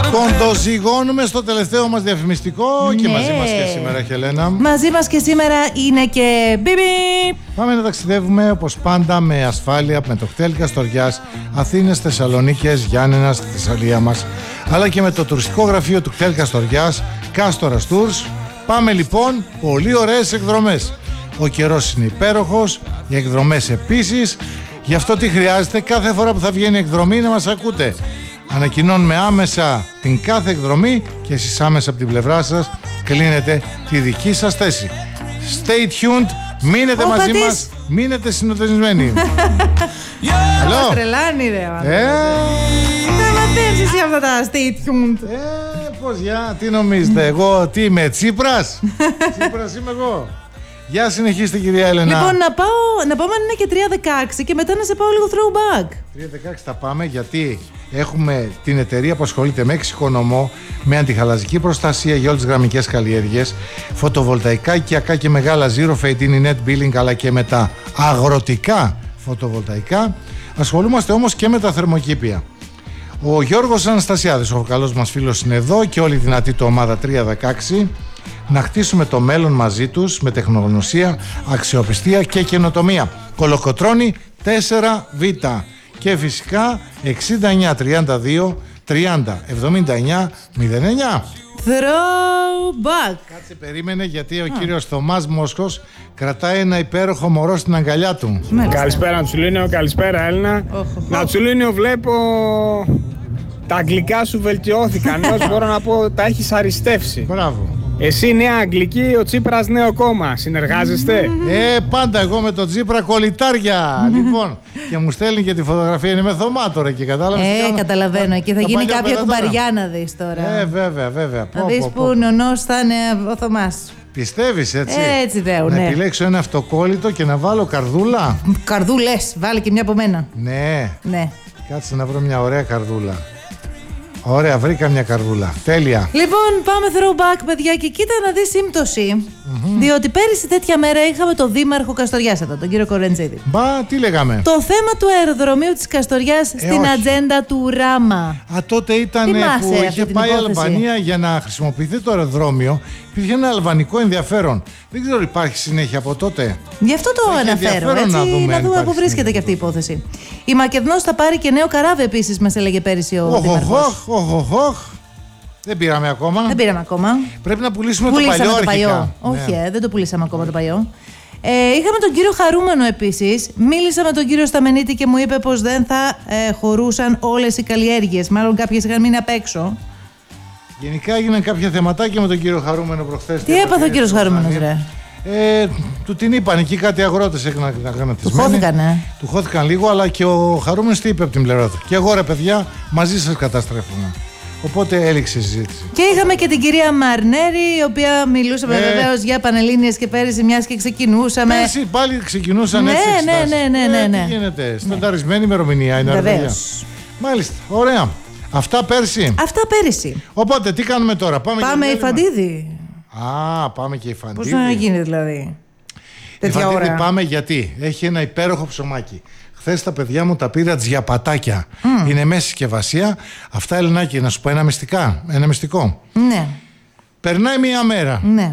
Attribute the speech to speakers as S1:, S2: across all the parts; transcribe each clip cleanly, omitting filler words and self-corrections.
S1: Κοντοζυγώνουμε στο τελευταίο μας διαφημιστικό. Και μαζί μας και σήμερα, Χελένα.
S2: Μαζί μας και σήμερα είναι και Μπιμπι.
S1: Πάμε να ταξιδεύουμε όπως πάντα με ασφάλεια με το κτέλ Καστοριάς, Αθήνες, Θεσσαλονίκες, Γιάννενας, στη Θεσσαλία μας, αλλά και με το τουριστικό γραφείο του κτέλ Καστοριάς, Κάστορας Tours. Πάμε λοιπόν, πολύ ωραίες εκδρομές. Ο καιρός είναι υπέροχος, οι εκδρομές επίσης. Γι' αυτό τι χρειάζεται κάθε φορά που θα βγαίνει εκδρομή να μας ακούτε. Ανακοινώνουμε άμεσα την κάθε εκδρομή και εσείς άμεσα από την πλευρά σας κλείνετε τη δική σας θέση. Stay tuned, μείνετε μαζί μας, μείνετε συντονισμένοι.
S2: Μας τρελάνει ρε. Δεν μαθαίνεις εσύ αυτά τα stay tuned.
S1: Πώς τι νομίζετε, εγώ τι είμαι, Τσίπρας? Τσίπρας είμαι εγώ. Για συνεχίστε κυρία Έλενα.
S2: Λοιπόν, να πάμε αν είναι και 3-16 και μετά να σε πάω λίγο throwback.
S1: 3-16 θα πάμε γιατί έχουμε την εταιρεία που ασχολείται με εξοικονομό, με αντιχαλαζική προστασία για όλες τις γραμμικές καλλιέργειες, φωτοβολταϊκά, οικιακά και μεγάλα zero fade in net billing, αλλά και με τα αγροτικά φωτοβολταϊκά. Ασχολούμαστε όμως και με τα θερμοκήπια. Ο Γιώργος Αναστασιάδης, ο καλός μας φίλος, είναι εδώ και όλη η δυνατή του ομάδα 316. Να χτίσουμε το μέλλον μαζί τους με τεχνογνωσία, αξιοπιστία και καινοτομία. Κολοκοτρώνη 4Β και φυσικά 6932 30 79 09.
S2: Throwback.
S1: Κάτσε, περίμενε, γιατί ο κύριος Θωμάς Μόσχος κρατάει ένα υπέροχο μωρό στην αγκαλιά του.
S3: Καλησπέρα Νατσουλίνιο, καλησπέρα Έλληνα. Νατσουλίνιο, βλέπω τα αγγλικά σου βελτιώθηκαν, έως μπορώ να πω τα έχεις αριστεύσει.
S1: Μπράβο.
S3: Εσύ νέα Αγγλική, ο Τσίπρας νέο κόμμα. Συνεργάζεστε?
S1: Πάντα εγώ με τον Τσίπρα κολλητάρια. Λοιπόν, και μου στέλνει και τη φωτογραφία. Είναι με Θωμά τώρα και κατάλαβες.
S2: Καταλαβαίνω. Και θα γίνει κάποια κουμπαριά να δεις τώρα.
S1: Βέβαια.
S2: Να δεις που ο νονός θα είναι ο Θωμάς.
S1: Πιστεύεις έτσι?
S2: Έτσι δέου,
S1: να
S2: ναι.
S1: επιλέξω ένα αυτοκόλλητο και να βάλω καρδούλα.
S2: Καρδούλες, βάλε και μια από μένα.
S1: Ναι. Κάτσε να βρω μια ωραία καρδούλα. Ωραία, βρήκα μια καρδούλα. Τέλεια.
S2: Λοιπόν, πάμε throwback, παιδιά, και κοίτα να δεις σύμπτωση. Διότι πέρυσι τέτοια μέρα είχαμε τον Δήμαρχο Καστοριάς εδώ, τον κύριο Κορεντζίδη.
S1: Μπα, τι λέγαμε?
S2: Το θέμα του αεροδρομίου της Καστοριάς στην ατζέντα του Ράμα.
S1: Τότε ήταν που είχε πάει η Αλβανία για να χρησιμοποιηθεί το αεροδρόμιο. Υπήρχε ένα αλβανικό ενδιαφέρον. Δεν ξέρω, υπάρχει συνέχεια από τότε.
S2: Γι' αυτό το αναφέρω, έτσι, να δούμε πού βρίσκεται και αυτή η υπόθεση. Η Μακεδνός θα πάρει και νέο καράβι επίσης, μας έλεγε πέρυσι ο Δήμαρχος.
S1: Δεν πήραμε ακόμα. Πρέπει να πουλήσουμε το παλιό.
S2: Όχι, δεν το πουλήσαμε ακόμα το παλιό. Είχαμε τον κύριο Χαρούμενο επίσης. Μίλησα με τον κύριο Σταμενίτη και μου είπε πως δεν θα χωρούσαν όλες οι καλλιέργειες. Μάλλον κάποιες είχαν μείνει απ' έξω.
S1: Γενικά έγιναν κάποια θεματάκια με τον κύριο Χαρούμενο προχθές.
S2: Τι έπαθε ο κύριος Χαρούμενος, ρε?
S1: Του την είπαν εκεί κάτι αγρότες έγιναν αγανακτισμένοι. Του χώθηκαν λίγο, αλλά και ο Χαρούμενος τι είπε από την πλευρά του? Και εγώ ρε παιδιά, μαζί σας καταστρέφουμε. Οπότε έληξε η συζήτηση. Και
S2: είχαμε και την κυρία Μαρνέρη, η οποία μιλούσε βεβαίως για Πανελλήνιες και πέρυσι, μιας και ξεκινούσαμε.
S1: Πέρυσι πάλι ξεκινούσαν έτσι.
S2: Ναι.
S1: Τι γίνεται, στανταρισμένη ημερομηνία είναι. Βεβαίως. Μάλιστα, ωραία. Αυτά πέρυσι. Οπότε τι κάνουμε τώρα?
S2: Πάμε η Φαντίδη.
S1: Πάμε και η Φαντίδη.
S2: Πώς να γίνει δηλαδή?
S1: Η Φαντίδη πάμε γιατί έχει ένα υπέροχο ψωμάκι. Χθες τα παιδιά μου τα πήρα τζιαπατάκια. Είναι μέσα συσκευασία. Αυτά, Ελληνάκη, να σου πω ένα μυστικό.
S2: Ναι.
S1: Περνάει μία μέρα.
S2: Ναι.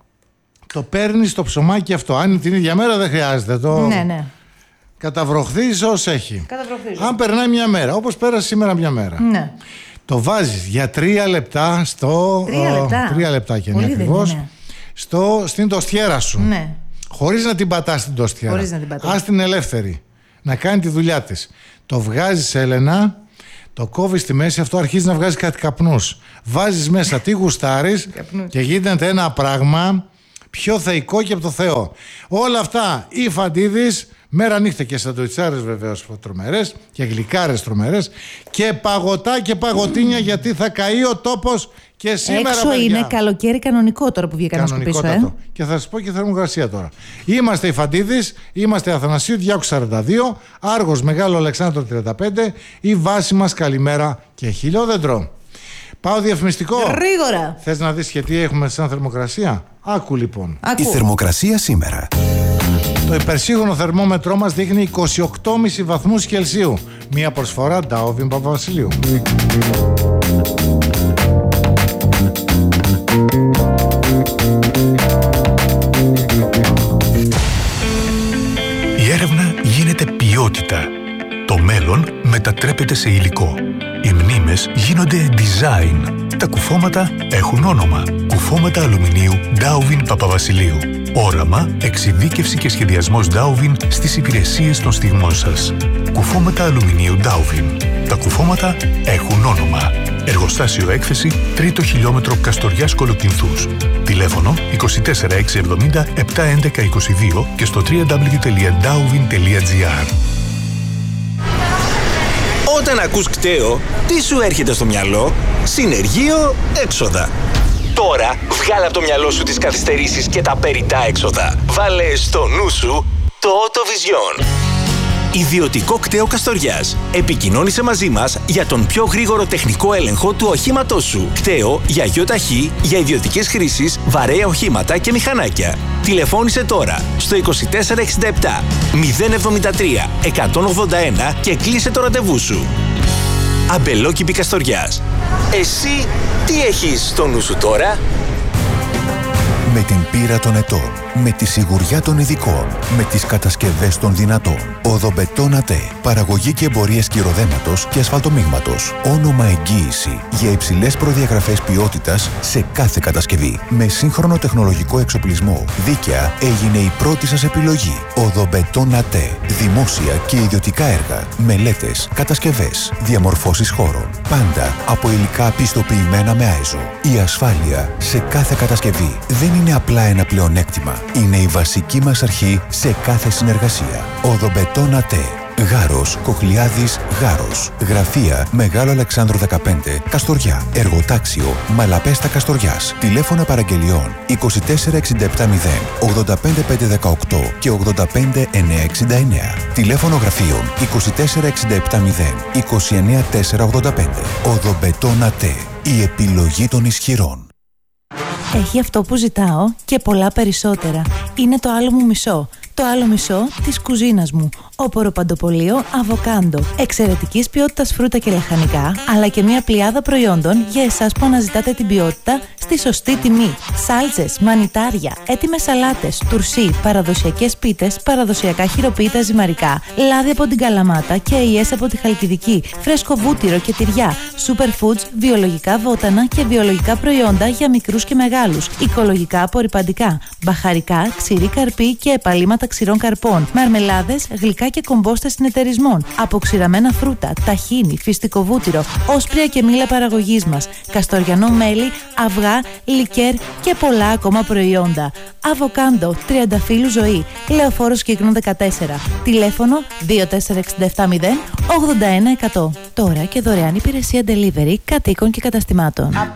S1: Το παίρνεις το ψωμάκι αυτό. Αν είναι την ίδια μέρα δεν χρειάζεται.
S2: Ναι.
S1: Καταβροχθείς ως έχει. Αν περνάει μία μέρα, όπως πέρασε σήμερα μία μέρα.
S2: Ναι.
S1: Το βάζεις για 3 λεπτά στο... 3 λεπτάκια είναι ακριβώς. Στην τοστιέρα σου.
S2: Ναι.
S1: Χωρίς να την πατάς την τοστιέρα. Ας την ελεύθερη. Να κάνει τη δουλειά της. Το βγάζεις, Έλενα, το κόβεις στη μέση, αυτό αρχίζει να βγάζει κάτι καπνούς. Βάζεις μέσα τι γουστάρεις και γίνεται ένα πράγμα πιο θεϊκό και από το Θεό. Όλα αυτά η Φαντίδης, μέρα νύχτα, και σαντουιτσάρες βεβαίως τρομερές και γλυκάρες τρομερές και παγωτά και παγωτίνια, γιατί θα καεί ο τόπος και σήμερα.
S2: Έξω παιδιά, είναι καλοκαίρι κανονικό τώρα που βγήκαν να σκουπίσω.
S1: Και θα σας πω και θερμοκρασία τώρα. Είμαστε η Φαντίδης, είμαστε Αθανασίου 242, Άργος Μεγάλο Αλεξάνδρο 35, η βάση μας Καλημέρα και Χιλιόδεντρο. Πάω διαφημιστικό.
S2: Γρήγορα.
S1: Θες να δεις και τι έχουμε σαν θερμοκρασία? Άκου λοιπόν.
S4: Η θερμοκρασία σήμερα.
S1: Το υπερσύγχρονο θερμόμετρό μας δείχνει 28,5 βαθμούς Κελσίου. Μία προσφορά Ντάοβιν Παπαβασιλείου.
S5: Ποιότητα. Το μέλλον μετατρέπεται σε υλικό. Οι μνήμες γίνονται design. Τα κουφώματα έχουν όνομα. Κουφώματα αλουμινίου Dowvin Παπαβασιλείου. Όραμα, εξειδίκευση και σχεδιασμός Dowvin στις υπηρεσίες των στιγμών σας. Κουφώματα αλουμινίου Dowvin. Τα κουφώματα έχουν όνομα. Εργοστάσιο έκθεση 3ο χιλιόμετρο Καστοριάς Κολοκυνθούς. Τηλέφωνο 24670 71122 και στο www.dowvin.gr.
S6: Όταν ακούς κταίο, τι σου έρχεται στο μυαλό? Συνεργείο, έξοδα. Τώρα βγάλε από το μυαλό σου τις καθυστερήσεις και τα περιττά έξοδα. Βάλε στο νου σου το Autovision. Ιδιωτικό κταίο Καστοριάς. Επικοινώνησε μαζί μας για τον πιο γρήγορο τεχνικό έλεγχο του οχήματός σου. Κταίο για ΙΟΤΑΧΗ, για ιδιωτικές χρήσεις, βαρέα οχήματα και μηχανάκια. Τηλεφώνησε τώρα στο 2467 073 181 και κλείσε το ραντεβού σου. Αμπελόκηπη Καστοριάς. Εσύ τι έχεις στο νου σου τώρα?
S4: Με την πείρα των ετών, με τη σιγουριά των ειδικών, με τις κατασκευές των δυνατών. Οδομπετόν ΑΤΕ. Παραγωγή και εμπορία σκυροδέματος και ασφαλτομίγματος. Όνομα εγγύηση για υψηλές προδιαγραφές ποιότητας σε κάθε κατασκευή. Με σύγχρονο τεχνολογικό εξοπλισμό. Δίκαια έγινε η πρώτη σας επιλογή. Οδομπετόν ΑΤΕ. Δημόσια και ιδιωτικά έργα. Μελέτες, κατασκευές, διαμορφώσεις χώρων. Πάντα από υλικά πιστοποιημένα με ΆΕΖΟ. Η ασφάλεια σε κάθε κατασκευή δεν είναι απλά ένα πλεονέκτημα. Είναι η βασική μας αρχή σε κάθε συνεργασία. Οδομπετόν ΑΤΕ. Γάρος, Κοχλιάδης, Γάρος. Γραφεία Μεγάλο Αλεξάνδρου 15, Καστοριά. Εργοτάξιο Μαλαπέστα Καστοριάς. Τηλέφωνα παραγγελιών 24670 85518 και 85969. Τηλέφωνο γραφείων 24670 29485. Οδομπετόν ΑΤΕ. Η επιλογή των ισχυρών.
S2: Έχει αυτό που ζητάω και πολλά περισσότερα. Είναι το άλλο μου μισό. Το άλλο μισό της κουζίνας μου. Οποροπαντοπολείο Αβοκάντο. Εξαιρετικής ποιότητας φρούτα και λαχανικά, αλλά και μια πλειάδα προϊόντων για εσάς που αναζητάτε την ποιότητα στη σωστή τιμή. Σάλτσες, μανιτάρια, έτοιμες σαλάτες, τουρσί, παραδοσιακές πίτες, παραδοσιακά χειροποίητα ζυμαρικά, λάδι από την Καλαμάτα και αειές από τη Χαλκιδική, φρέσκο βούτυρο και τυριά, superfoods, βιολογικά βότανα και βιολογικά προϊόντα για μικρούς και μεγάλους, οικολογικά απορρυπαντικά, μπαχαρικά, ξηρή καρπή και επαλήματα ξηρών καρπών, μαρμελάδες, γλυκά και κομπόστες συνεταιρισμών, αποξηραμένα φρούτα, ταχίνι, φυστικό βούτυρο, όσπρια και μήλα παραγωγής μας, καστοριανό μέλι, αυγά, λικέρ και πολλά ακόμα προϊόντα. Αβοκάντο, τριανταφύλου ζωή, Λεωφόρος Κύκνου 14. Τηλέφωνο 24670 81100. Τώρα και δωρεάν υπηρεσία delivery κατοίκων και καταστημάτων.